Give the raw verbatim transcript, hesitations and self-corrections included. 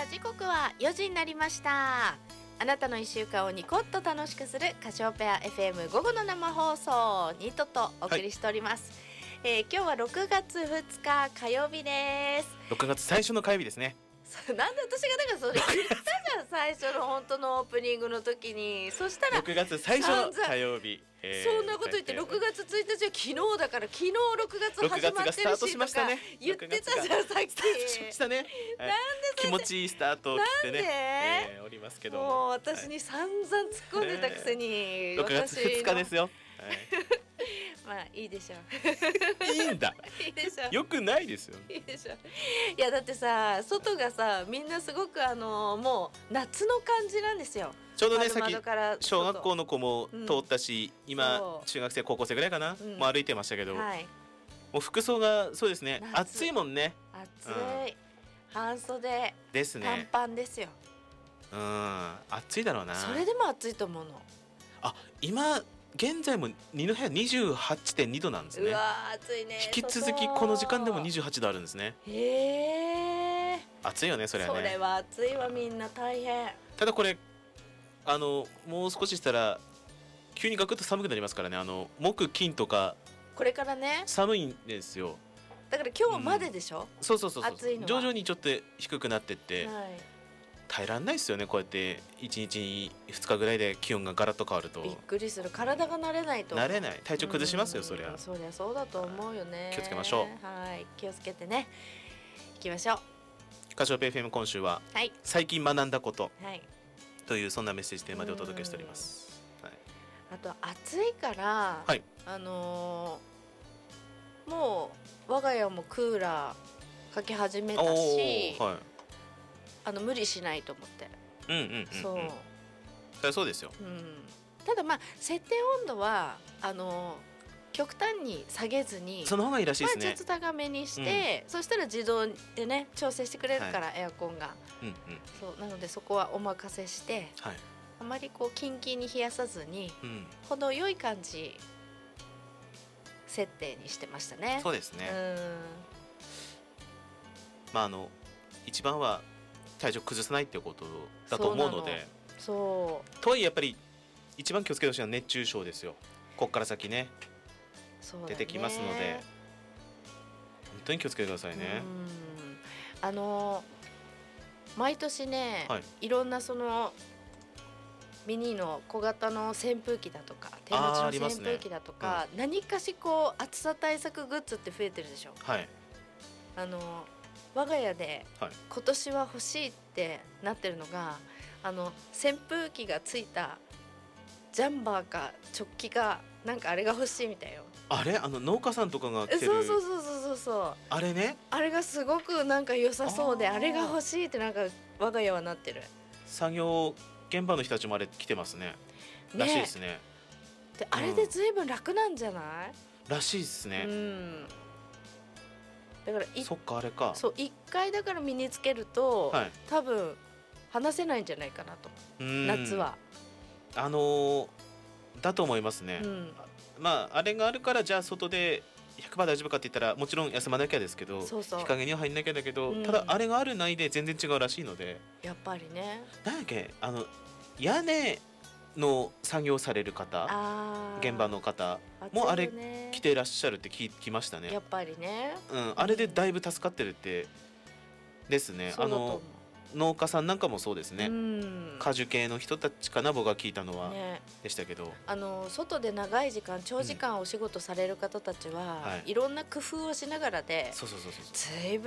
した時刻はよじになりました。あなたのいっしゅうかんをニコッと楽しくするカシオペア エフエム 午後の生放送ニットとお送りしております、はい。えー、今日はろくがつふつか火曜日です。 ろくがつ最初の火曜日ですね。 なんで私がだからそれ言ったじゃん最初の本当のオープニングの時に。そしたらろくがつ最初の火曜日、 えー、そんなこと言ってろくがつついたちは昨日だから、昨日ろくがつ始まってるしとか言ってたじゃんさっき。スタートしましたね。なんで気持ちいいスタートを切ってね、えー、おりますけども、 もう私に散々突っ込んでたくせに、えー、 ろくがつふつかですよ、はい。 まあいいでしょう。 いいんだ。 いいでしょう。 よくないですよ。 いいでしょう。いやだってさ、外がさみんなすごくあのもう夏の感じなんですよ。 ちょうどね、さっき小学校の子も通ったし、うん、今中学生高校生ぐらいかな、うん、もう歩いてましたけど、はい、もう服装がそうですね、暑いもんね。 暑い、うん、半袖ですね、 短パンですよ。 うん、暑いだろうな。 それでも暑いと思うの。 あ、今現在も二の部屋 にじゅうはちてんにどなんですね。 うわ暑いね。 引き続きこの時間でもにじゅうはちどあるんですね。 へえ。 暑いよね、それはね。 それは暑いわ、みんな大変。 ただこれあのもう少ししたら急にガクッと寒くなりますからね。あの木金とかこれからね寒いんですよ。 だから今日まででしょ、うん、 そうそうそうそう、 暑いのは徐々にちょっと低くなってって、はい、耐えられないですよね。こうやっていちにちにふつかぐらいで気温がガラッと変わるとびっくりする。体が慣れないと慣れない。体調崩しますよ、そりゃ。 そりゃそうだと思うよね。 気をつけましょう。 はい、気をつけてね、いきましょう。 カシオペ エフエム 今週は、はい、最近学んだこと、はい、というそんなメッセージテーマでお届けしております、はい。 あと暑いから、はい、あのー、もう我が家もクーラーかけ始めたし、はい、あの無理しないと思って。 うんうんうんうん、そう。そりゃそうですよ、うん、 ただまあ設定温度はあのー極端に下げずに、 その方がいいらしいですね。 まあ、ちょっと高めにして、うん、そしたら自動でね調整してくれるから、はい、エアコンが、うんうん、そうなのでそこはお任せして、はい、あまりこうキンキンに冷やさずに、うん、程よい感じ設定にしてましたね。 そうですね。うん、まああの一番は体調崩さないっていうことだと思うので、 そうとはいえやっぱり一番気をつけてほしいのは熱中症ですよ。こっから先ね出てきますので、本当に気をつけてくださいね。うん、 あの毎年ね、はい、いろんなそのミニの小型の扇風機だとか手持ちの扇風機だとか、ね、うん、何かしこう暑さ対策グッズって増えてるでしょ。はい、あの我が家で今年は欲しいってなってるのが、あの扇風機がついたジャンバーかチョッキかなんかあれが欲しいみたいよ。 あれ、あの農家さんとかが着てる、 そうそうそうそうそうそう、 あれね、 あれがすごくなんか良さそうで、 あ, あれが欲しいってなんか我が家はなってる。 作業現場の人たちもあれ着てますね。らしいですね。 で、あれでずいぶん楽なんじゃない、 うん、らしいですね。うん、 だからそっか、あれか。 そう、一回だから身につけると、はい、多分離せないんじゃないかなと。夏はあのー、だと思いますね。うん、まああれがあるからじゃあ外で ひゃくパーセント 大丈夫かって言ったらもちろん休まなきゃですけど、そうそう、日陰には入んなきゃだけど、うん、ただあれがあるないで全然違うらしいので、 やっぱりね。 なんだっけ、あの屋根の作業される方、現場の方もあれ着てらっしゃるって聞きましたね。 やっぱりね、 うん、あれでだいぶ助かってるってですね。あの農家さんなんかもそうですね。うん、果樹系の人たちかな、僕が聞いたのは、ね、でしたけど、 あの外で長い時間長時間お仕事される方たちは、うん、はい、いろんな工夫をしながらで、そうそうそうそう、ずいぶん